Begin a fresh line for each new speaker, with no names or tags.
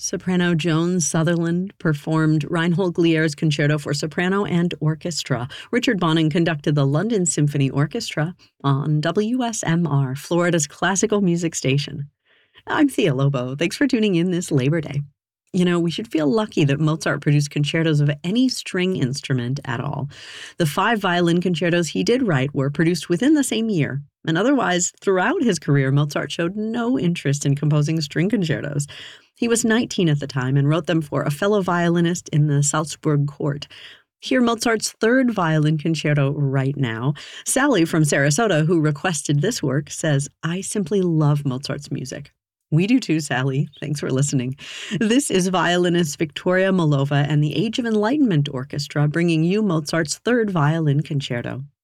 Soprano Joan Sutherland performed Reinhold Glier's Concerto for Soprano and Orchestra. Richard Bonin conducted the London Symphony Orchestra on WSMR, Florida's classical music station. I'm Thea Lobo. Thanks for tuning in this Labor Day. You know, we should feel lucky that Mozart produced concertos of any string instrument at all. The 5 violin concertos he did write were produced within the same year, and otherwise, throughout his career, Mozart showed no interest in composing string concertos. He was 19 at the time and wrote them for a fellow violinist in the Salzburg court. Hear Mozart's 3rd violin concerto right now. Sally from Sarasota, who requested this work, says, "I simply love Mozart's music." We do too, Sally. Thanks for listening. This is violinist Victoria Molova and the Age of Enlightenment Orchestra bringing you Mozart's 3rd violin concerto.